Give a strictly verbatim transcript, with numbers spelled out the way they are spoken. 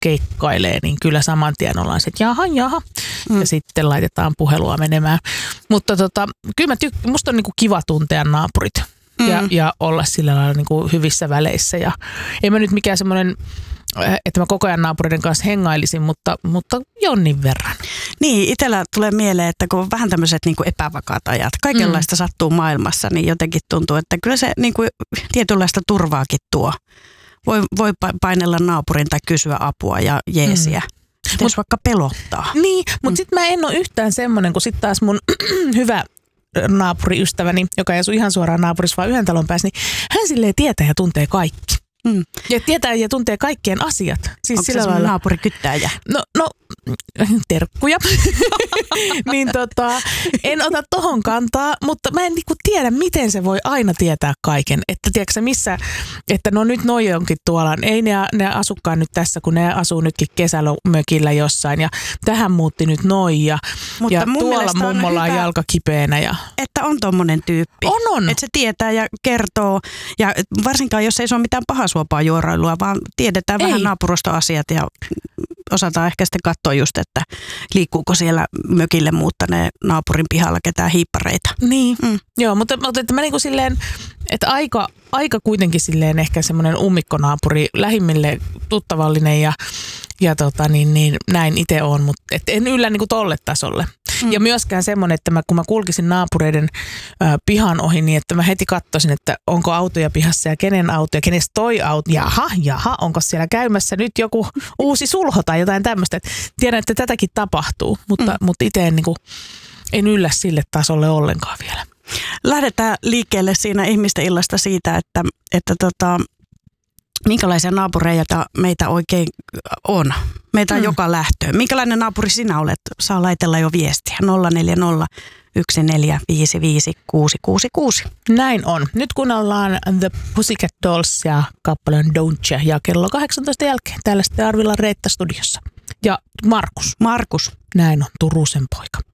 keikkailee, niin kyllä saman tien ollaan se, että jaha, jaha. Mm. Ja sitten laitetaan puhelua menemään. Mutta tota, kyllä mä tyk- musta on niinku kiva tuntea naapurit mm. ja, ja olla sillä lailla niinku hyvissä väleissä. Ja en mä nyt mikään semmoinen, että mä koko ajan naapureiden kanssa hengailisin, mutta, mutta jonnin verran. Niin, itsellä tulee mieleen, että kun on vähän tämmöiset niin kuin epävakaat ajat, kaikenlaista mm. sattuu maailmassa, niin jotenkin tuntuu, että kyllä se niin kuin tietynlaista turvaakin tuo. Voi, voi painella naapurin tai kysyä apua ja jeesiä. Mm. Mut vaikka pelottaa. Niin, mutta mm. sitten mä en ole yhtään semmoinen, kun sitten taas mun hyvä naapuriystäväni, joka ei asu ihan suoraan naapurissa, vaan yhden talon päässä, niin hän silleen tietää ja tuntee kaikki. Mm. Ja tietää ja tuntee kaikkien asiat. Siis onko sillä se lailla naapurikyttäjä? No, no terkkuja. niin tota, en ota tohon kantaa, mutta mä en niinku tiedä, miten se voi aina tietää kaiken. Että tiedätkö missä, että no nyt noi onkin tuolla. Ei ne, ne asukkaan nyt tässä, kun ne asuu nytkin kesälomökillä jossain. Ja tähän muutti nyt noi. Ja, ja tuolla mummolla on hyvä, jalka kipeänä. Ja että on tommonen tyyppi. On, on. Että se tietää ja kertoo. Ja varsinkaan, jos ei se ole mitään pahasuopaa juorailua, vaan tiedetään ei. vähän naapurustoasiat ja osataan ehkä sitten katsoa just, että liikkuuko siellä mökille muuttaneen naapurin pihalla ketään hiippareita. Niin, mm. joo, mutta, mutta että mä niinku silleen, että aika, aika kuitenkin silleen ehkä semmoinen ummikkonaapuri, lähimmille tuttavallinen ja, ja tota niin, niin näin itse on, mutta et en yllä niinku tolle tasolle. Mm. Ja myöskään semmoinen, että mä, kun mä kulkisin naapureiden ö, pihan ohi, niin että mä heti katsoisin, että onko autoja pihassa ja kenen auto ja kenestä toi auto. Jaha, jaha, onko siellä käymässä nyt joku uusi sulho tai jotain tämmöistä. Tiedän, että tätäkin tapahtuu, mutta, mm. mutta itse en, niin kuin, en yllä sille tasolle ollenkaan vielä. Lähdetään liikkeelle siinä ihmisten illasta siitä, että, että tota, minkälaisia naapureita meitä oikein on. Meitä on mm. joka lähtöön. Minkälainen naapuri sinä olet? Saa laitella jo viestiä. nolla neljä nolla yksi neljä viisi viisi kuusi kuusi kuusi. Näin on. Nyt kuunnellaan The Pussycat Dolls ja kappaleen Don't Ya ja kello kahdeksantoista jälkeen. Täällä sitten Arvilla Reetta studiossa. Ja Markus. Markus. Näin on, Turusen poika.